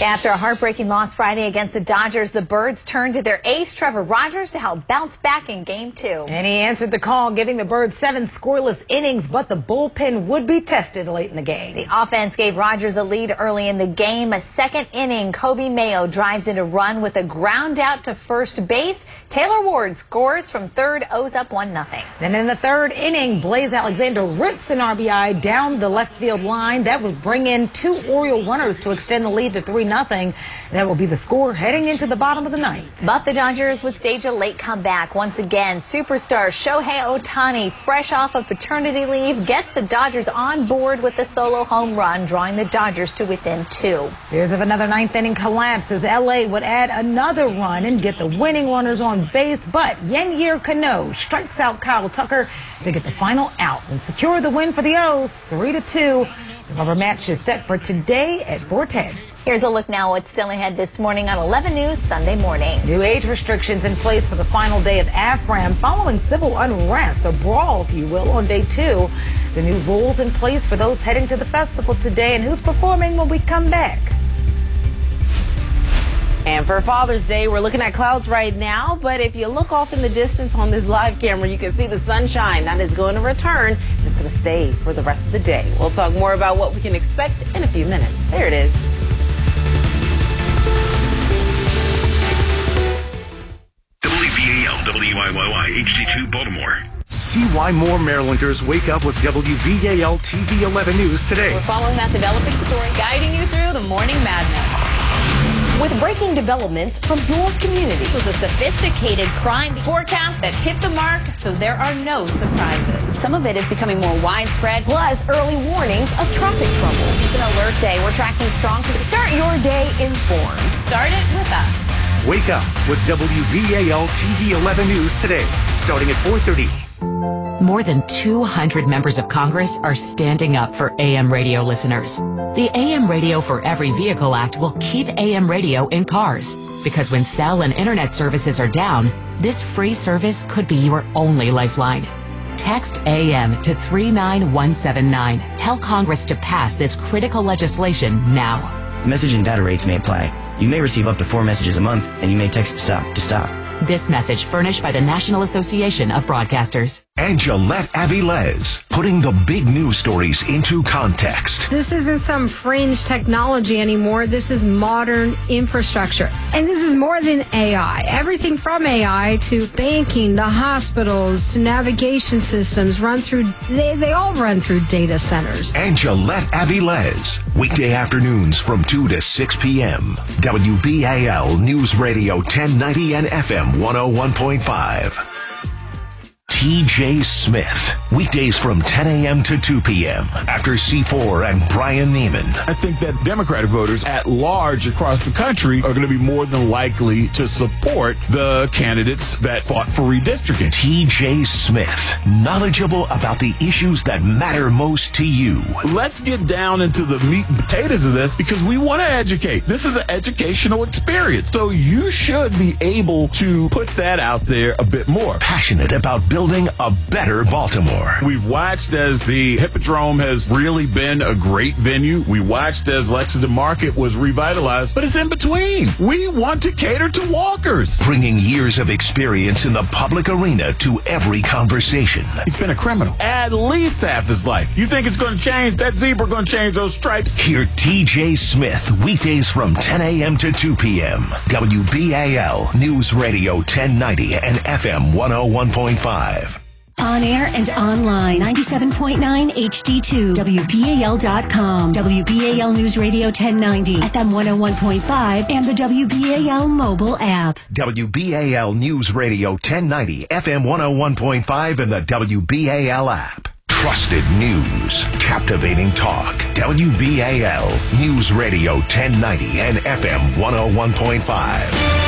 After a heartbreaking loss Friday against the Dodgers, the Birds turned to their ace, Trevor Rogers, to help bounce back in Game 2. And he answered the call, giving the Birds 7 scoreless innings, but the bullpen would be tested late in the game. The offense gave Rogers a lead early in the game. A second inning, Kobe Mayo drives in a run with a ground out to first base. Taylor Ward scores from third, O's up 1-0. Then in the third inning, Blaze Alexander rips an RBI down the left field line. That would bring in 2 Oriole runners to extend the lead to 3-0. That will be the score heading into the bottom of the ninth. But the Dodgers would stage a late comeback once again. Superstar Shohei Ohtani, fresh off of paternity leave, gets the Dodgers on board with the solo home run, drawing the Dodgers to within 2. Fears of another ninth inning collapse as L.A. would add another run and get the winning runners on base. But Yennier Cano strikes out Kyle Tucker to get the final out and secure the win for the O's, 3-2. The rubber match is set for today at 4:10. Here's a look now what's still ahead this morning on 11 News Sunday morning. New age restrictions in place for the final day of AFRAM following civil unrest, a brawl, if you will, on day 2. The new rules in place for those heading to the festival today, and who's performing when we come back. And for Father's Day, we're looking at clouds right now, but if you look off in the distance on this live camera, you can see the sunshine. That is going to return. It's going to stay for the rest of the day. We'll talk more about what we can expect in a few minutes. There it is. WBAL, WIYY, HD2 Baltimore. See why more Marylanders wake up with WBAL TV 11 News today. We're following that developing story, guiding you through the morning madness. With breaking developments from your community. It was a sophisticated crime Forecast that hit the mark, so there are no surprises. Some of it is becoming more widespread. Plus, early warnings of traffic trouble. It's an alert day. We're tracking strong to Start your day informed. start it with us. Wake up with WBAL TV 11 News today, starting at 4:30. More than 200 members of Congress are standing up for AM radio listeners. The AM Radio for Every Vehicle Act will keep AM radio in cars, because when cell and internet services are down, this free service could be your only lifeline. Text AM to 39179. Tell Congress to pass this critical legislation now. Message and data rates may apply. You may receive up to 4 messages a month, and you may text STOP to stop. This message furnished by the National Association of Broadcasters. Angelette Avilés, putting the big news stories into context. This isn't some fringe technology anymore. This is modern infrastructure. And this is more than AI. Everything from AI to banking, to hospitals, to navigation systems they all run through data centers. Angelette Avilés, weekday afternoons from 2 to 6 p.m. WBAL News Radio 1090 and FM 101.5. TJ Smith, weekdays from 10 a.m. to 2 p.m. after C4 and Brian Neiman. I think that Democratic voters at large across the country are going to be more than likely to support the candidates that fought for redistricting. TJ Smith, knowledgeable about the issues that matter most to you. Let's get down into the meat and potatoes of this, because we want to educate. This is an educational experience, so you should be able to put that out there a bit more. Passionate about building a better Baltimore. We've watched as the Hippodrome has really been a great venue. We watched as Lexington Market was revitalized, but it's in between. We want to cater to walkers. Bringing years of experience in the public arena to every conversation. He's been a criminal at least half his life. You think it's going to change? That zebra going to change those stripes? Hear TJ Smith weekdays from 10 a.m. to 2 p.m. WBAL News Radio 1090 and FM 101.5. On air and online, 97.9 HD2, WBAL.com, WBAL News Radio 1090, FM 101.5, and the WBAL mobile app. WBAL News Radio 1090, FM 101.5, and the WBAL app. Trusted news, captivating talk. WBAL News Radio 1090 and FM 101.5.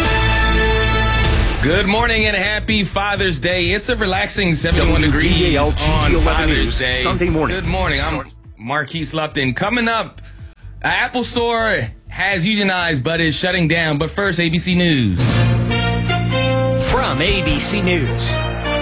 Good morning and happy Father's Day. It's a relaxing 71 degrees on Father's Day. Sunday morning. Good morning. I'm Marquise Lupton. Coming up, Apple Store has unionized but is shutting down. But first, ABC News. From ABC News.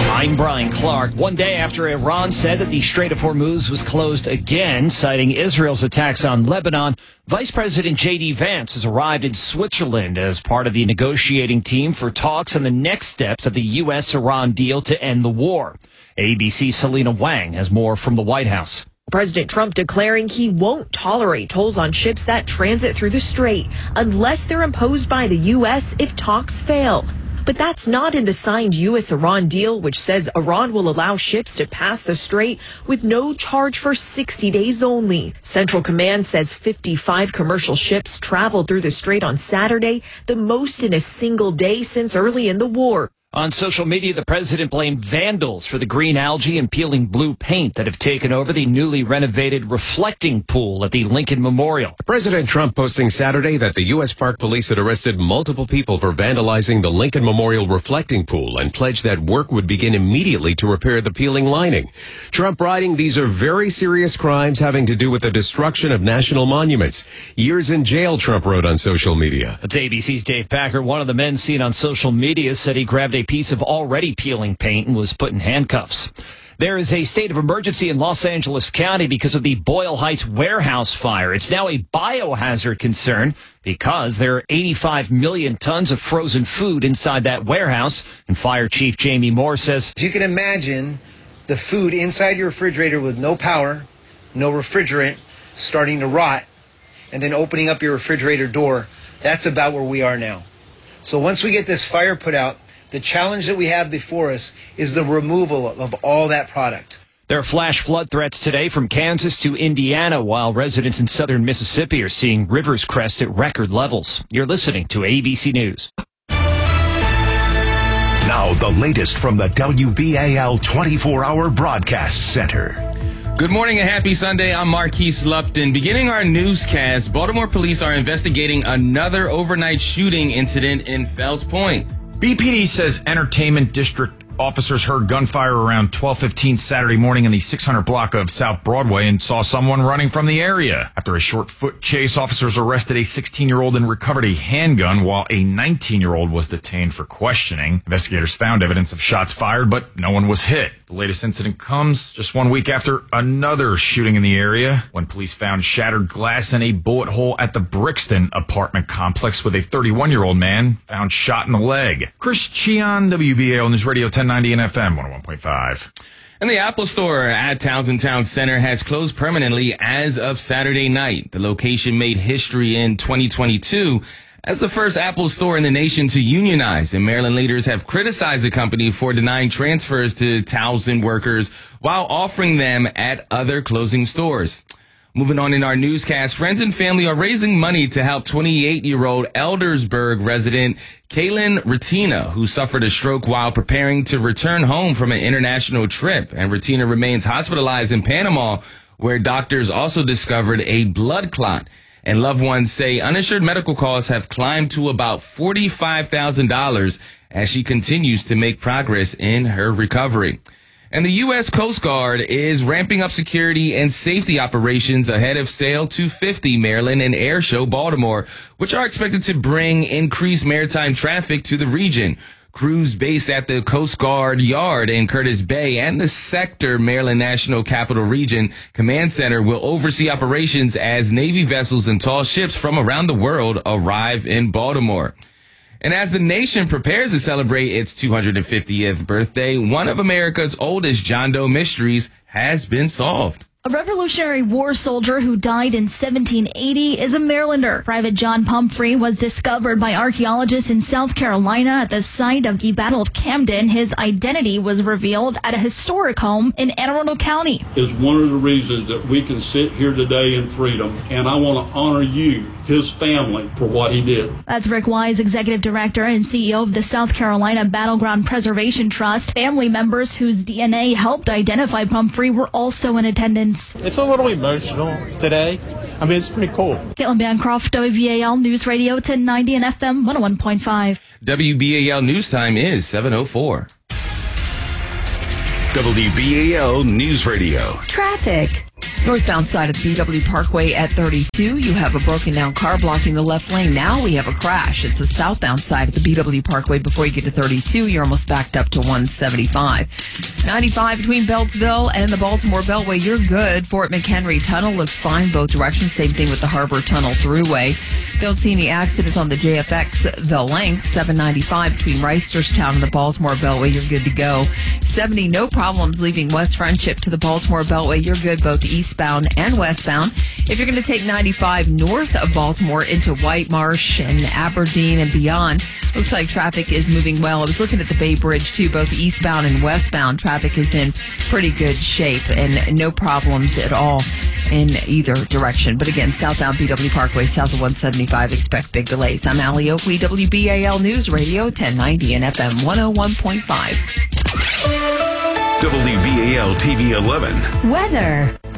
I'm Brian Clark. One day after Iran said that the Strait of Hormuz was closed again, citing Israel's attacks on Lebanon, Vice President J.D. Vance has arrived in Switzerland as part of the negotiating team for talks on the next steps of the U.S.-Iran deal to end the war. ABC's Selena Wang has more from the White House. President Trump declaring he won't tolerate tolls on ships that transit through the strait unless they're imposed by the U.S. if talks fail. But that's not in the signed U.S.-Iran deal, which says Iran will allow ships to pass the strait with no charge for 60 days only. Central Command says 55 commercial ships traveled through the strait on Saturday, the most in a single day since early in the war. On social media, the president blamed vandals for the green algae and peeling blue paint that have taken over the newly renovated reflecting pool at the Lincoln Memorial. President Trump posting Saturday that the U.S. Park Police had arrested multiple people for vandalizing the Lincoln Memorial reflecting pool and pledged that work would begin immediately to repair the peeling lining. Trump writing, "These are very serious crimes having to do with the destruction of national monuments. Years in jail," Trump wrote on social media. That's ABC's Dave Packer. One of the men seen on social media said he grabbed a piece of already peeling paint and was put in handcuffs. There is a state of emergency in Los Angeles County because of the Boyle Heights warehouse fire. It's now a biohazard concern because there are 85 million tons of frozen food inside that warehouse. And Fire Chief Jamie Moore says, if you can imagine the food inside your refrigerator with no power, no refrigerant, starting to rot, and then opening up your refrigerator door, that's about where we are now. So once we get this fire put out, the challenge that we have before us is the removal of all that product. There are flash flood threats today from Kansas to Indiana, while residents in southern Mississippi are seeing rivers crest at record levels. You're listening to ABC News. Now, the latest from the WBAL 24-hour broadcast center. Good morning and happy Sunday. I'm Marquise Lupton. Beginning our newscast, Baltimore police are investigating another overnight shooting incident in Fells Point. BPD says entertainment district officers heard gunfire around 12:15 Saturday morning in the 600 block of South Broadway and saw someone running from the area. After a short foot chase, officers arrested a 16-year-old and recovered a handgun while a 19-year-old was detained for questioning. Investigators found evidence of shots fired, but no one was hit. The latest incident comes just 1 week after another shooting in the area when police found shattered glass in a bullet hole at the Brixton apartment complex with a 31-year-old man found shot in the leg. Chris Cheon, WBAL News Radio 1090 and FM 101.5. And the Apple Store at Townsend Town Center has closed permanently as of Saturday night. The location made history in 2022 as the first Apple Store in the nation to unionize, and Maryland leaders have criticized the company for denying transfers to Townsend workers while offering them at other closing stores. Moving on in our newscast, friends and family are raising money to help 28-year-old Eldersburg resident Kaylin Retina, who suffered a stroke while preparing to return home from an international trip. And Retina remains hospitalized in Panama, where doctors also discovered a blood clot. And loved ones say uninsured medical costs have climbed to about $45,000 as she continues to make progress in her recovery. And the U.S. Coast Guard is ramping up security and safety operations ahead of Sail 250 Maryland and Air Show Baltimore, which are expected to bring increased maritime traffic to the region. Crews based at the Coast Guard Yard in Curtis Bay and the Sector Maryland National Capital Region Command Center will oversee operations as Navy vessels and tall ships from around the world arrive in Baltimore. And as the nation prepares to celebrate its 250th birthday, one of America's oldest John Doe mysteries has been solved. A Revolutionary War soldier who died in 1780 is a Marylander. Private John Pumphrey was discovered by archaeologists in South Carolina at the site of the Battle of Camden. His identity was revealed at a historic home in Anne Arundel County. Is one of the reasons that we can sit here today in freedom, and I want to honor you, his family, for what he did. That's Rick Wise, Executive Director and CEO of the South Carolina Battleground Preservation Trust. Family members whose DNA helped identify Pumphrey were also in attendance. It's a little emotional today. I mean, it's pretty cool. Caitlin Bancroft, WBAL News Radio 1090 and FM 101.5. WBAL News Time is 7:04. WBAL News Radio. Traffic. Northbound side of the BW Parkway at 32, you have a broken down car blocking the left lane. Now we have a crash. It's the southbound side of the BW Parkway. Before you get to 32, you're almost backed up to 175. 95 between Beltsville and the Baltimore Beltway, you're good. Fort McHenry Tunnel looks fine both directions. Same thing with the Harbor Tunnel Thruway. Don't see any accidents on the JFX, the length. 795 between Reisterstown and the Baltimore Beltway, you're good to go. 70, no problems leaving West Friendship to the Baltimore Beltway. You're good both eastbound and westbound. If you're going to take 95 north of Baltimore into White Marsh and Aberdeen and beyond, looks like traffic is moving well. I was looking at the Bay Bridge too, both eastbound and westbound. Traffic is in pretty good shape and no problems at all in either direction. But again, southbound BW Parkway, south of 175, expect big delays. I'm Allie Oakley, WBAL News Radio 1090 and FM 101.5. WBAL TV 11. Weather.